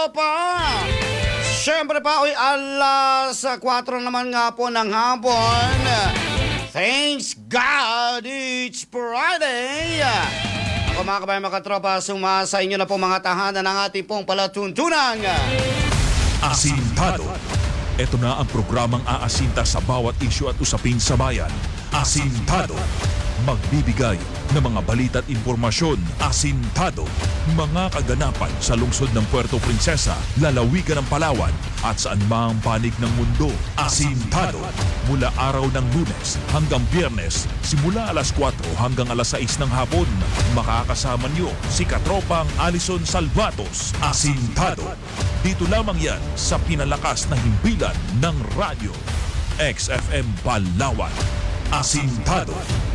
Pa! Siyempre pa, alas 4 naman nga po ng hapon. Thanks God, it's Friday! Ako mga kabayan, mga katropa, sumasa inyo na po mga tahanan ng ating pong palatuntunan. Asintado. Ito na ang programang aasinta sa bawat isyu at usapin sa bayan. Asintado. Magbibigay ng mga balita at impormasyon. Asintado. Mga kaganapan sa lungsod ng Puerto Princesa, lalawigan ng Palawan at saan mang panig ng mundo. Asintado. Mula araw ng Lunes hanggang Biyernes, simula alas 4 hanggang alas 6 ng hapon, makakasama niyo si Katropang Alison Salvatos. Asintado. Dito lamang yan sa pinalakas na himpilan ng radyo. XFM Palawan. Asintado.